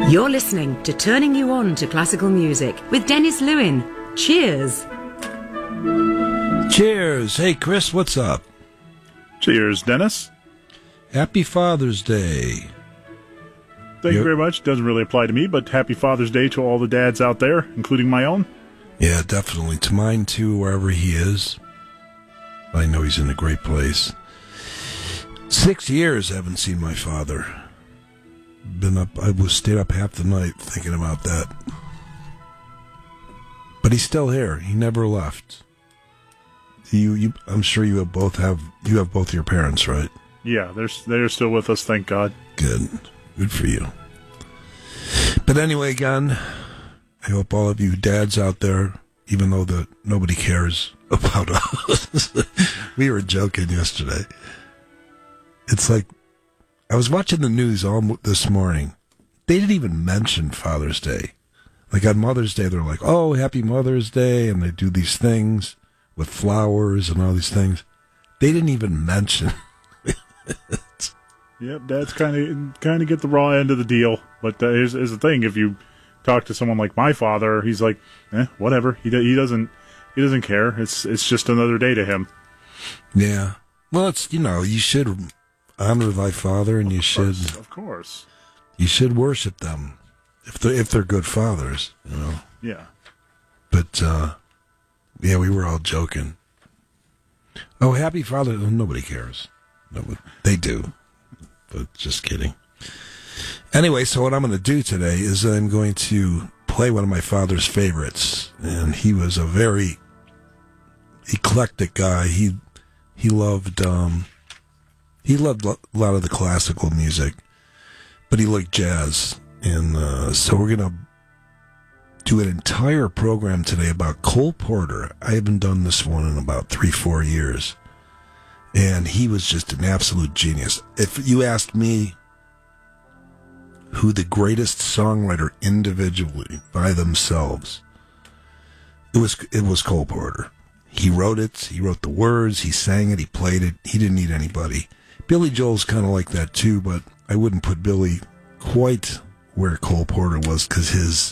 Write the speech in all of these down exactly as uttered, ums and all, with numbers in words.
You're listening to Turning You On to Classical Music with Dennis Lewin. Cheers. Cheers. Hey, Chris, what's up? Cheers, Dennis. Happy Father's Day. Thank you very much. Doesn't really apply to me, but happy Father's Day to all the dads out there, including my own. Yeah, definitely. To mine, too, wherever he is. I know he's in a great place. Six years I haven't seen my father. Been up, I was stayed up half the night thinking about that. But he's still here. He never left. You, you, I'm sure you have both have you have both your parents, right? Yeah, they're they're still with us. Thank God. Good, good for you. But anyway, again, I hope all of you dads out there, even though the nobody cares about us, we were joking yesterday. It's like, I was watching the news all this morning. They didn't even mention Father's Day. Like on Mother's Day, they're like, oh, happy Mother's Day, and they do these things with flowers and all these things. They didn't even mention it. Yep, dads kind of kind of get the raw end of the deal. But uh, here's, here's the thing: if you talk to someone like my father, he's like, eh, whatever. He do, he doesn't he doesn't care. It's it's just another day to him. Yeah. Well, it's, you know, you should honor thy father, and you should, of course, of course, you should worship them if they if they're good fathers, you know. Yeah. But uh, yeah, we were all joking. Oh, happy Father! Nobody cares. No, they do, but just kidding. Anyway, so what I'm going to do today is I'm going to play one of my father's favorites, and he was a very eclectic guy. He he loved. Um, He loved a lot of the classical music, but he liked jazz. And uh, so we're going to do an entire program today about Cole Porter. I haven't done this one in about three, four years. And he was just an absolute genius. If you asked me who the greatest songwriter individually by themselves, it was it was Cole Porter. He wrote it. He wrote the words. He sang it. He played it. He didn't need anybody. Billy Joel's kind of like that too, but I wouldn't put Billy quite where Cole Porter was, because his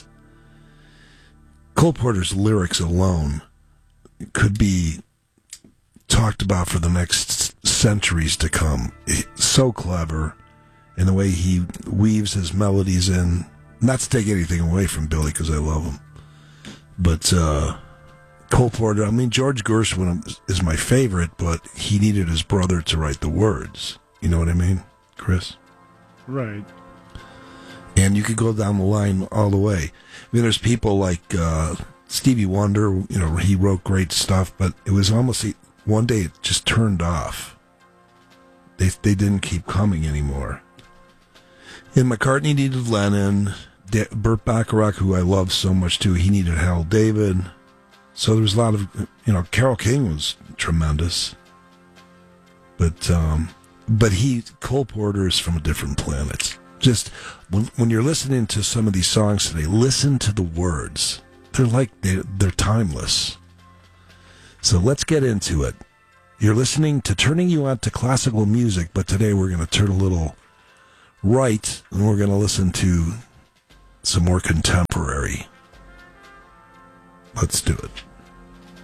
Cole Porter's lyrics alone could be talked about for the next centuries to come. So clever in the way he weaves his melodies in. Not to take anything away from Billy, because I love him, but uh, Cole Porter, I mean, George Gershwin is my favorite, but he needed his brother to write the words. You know what I mean, Chris? Right. And you could go down the line all the way. I mean, there's people like uh, Stevie Wonder, you know, he wrote great stuff, but it was almost, one day it just turned off. They, they didn't keep coming anymore. And McCartney needed Lennon. De- Burt Bacharach, who I love so much too, he needed Hal David. So there was a lot of, you know, Carole King was tremendous. But, um, but he, Cole Porter is from a different planet. Just, when, when you're listening to some of these songs today, listen to the words. They're like, they're, they're timeless. So let's get into it. You're listening to Turning You On to Classical Music, but today we're going to turn a little right, and we're going to listen to some more contemporary. Let's do it.